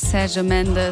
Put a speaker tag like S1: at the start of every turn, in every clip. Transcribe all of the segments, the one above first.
S1: Sergio Mendes.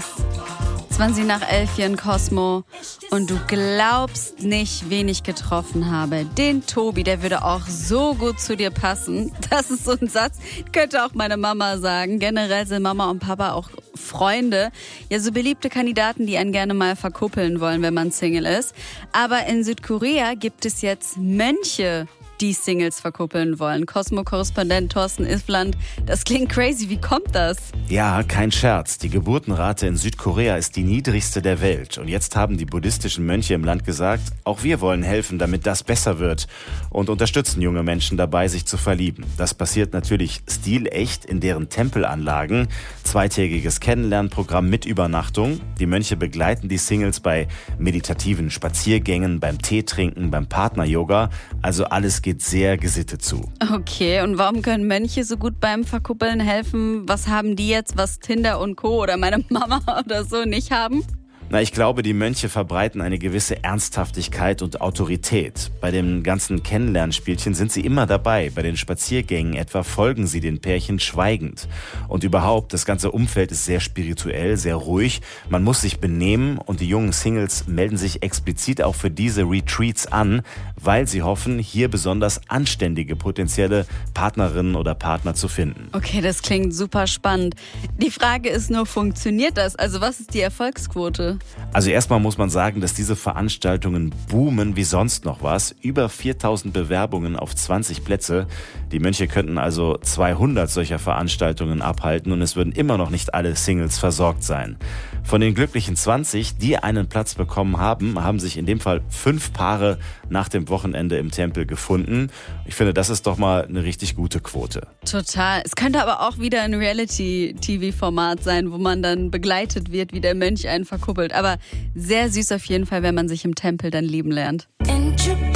S1: 20 nach 11 hier in Cosmo. Und du glaubst nicht, wen ich getroffen habe. Den Tobi, der würde auch so gut zu dir passen. Das ist so ein Satz, könnte auch meine Mama sagen. Generell sind Mama und Papa auch Freunde. Ja, so beliebte Kandidaten, die einen gerne mal verkuppeln wollen, wenn man Single ist. Aber in Südkorea gibt es jetzt Mönche, die Singles verkuppeln wollen. Cosmo-Korrespondent Thorsten Iffland, das klingt crazy. Wie kommt das?
S2: Ja, kein Scherz. Die Geburtenrate in Südkorea ist die niedrigste der Welt. Und jetzt haben die buddhistischen Mönche im Land gesagt, auch wir wollen helfen, damit das besser wird. Und unterstützen junge Menschen dabei, sich zu verlieben. Das passiert natürlich stilecht in deren Tempelanlagen. 2-tägiges Kennenlernprogramm mit Übernachtung. Die Mönche begleiten die Singles bei meditativen Spaziergängen, beim Teetrinken, beim Partner-Yoga. Also alles geht sehr gesittet zu.
S1: Okay, und warum können Mönche so gut beim Verkuppeln helfen? Was haben die jetzt, was Tinder und Co. oder meine Mama oder so nicht haben?
S2: Ich glaube, die Mönche verbreiten eine gewisse Ernsthaftigkeit und Autorität. Bei dem ganzen Kennenlernspielchen sind sie immer dabei. Bei den Spaziergängen etwa folgen sie den Pärchen schweigend. Und überhaupt, das ganze Umfeld ist sehr spirituell, sehr ruhig. Man muss sich benehmen und die jungen Singles melden sich explizit auch für diese Retreats an, weil sie hoffen, hier besonders anständige potenzielle Partnerinnen oder Partner zu finden.
S1: Okay, das klingt super spannend. Die Frage ist nur, funktioniert das? Also was ist die Erfolgsquote?
S2: Also erstmal muss man sagen, dass diese Veranstaltungen boomen wie sonst noch was. Über 4000 Bewerbungen auf 20 Plätze. Die Mönche könnten also 200 solcher Veranstaltungen abhalten und es würden immer noch nicht alle Singles versorgt sein. Von den glücklichen 20, die einen Platz bekommen haben, haben sich in dem Fall 5 Paare nach dem Wochenende im Tempel gefunden. Ich finde, das ist doch mal eine richtig gute Quote.
S1: Total. Es könnte aber auch wieder ein Reality-TV-Format sein, wo man dann begleitet wird, wie der Mönch einen verkuppelt. Aber sehr süß auf jeden Fall, wenn man sich im Tempel dann lieben lernt.